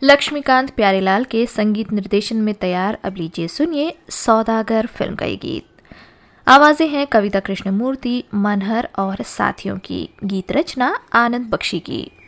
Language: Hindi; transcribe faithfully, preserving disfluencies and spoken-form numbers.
लक्ष्मीकांत प्यारेलाल के संगीत निर्देशन में तैयार अब लीजिए सुनिए सौदागर फिल्म का ये गीत। आवाजें हैं कविता कृष्णमूर्ति, मनहर और साथियों की। गीत रचना आनंद बख्शी की।